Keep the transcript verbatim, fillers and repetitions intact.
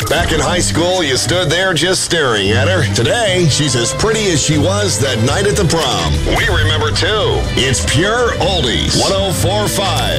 Back in high school, you stood there just staring at her. Today, she's as pretty as she was that night at the prom. We remember too. It's Pure Oldies. one oh four point five.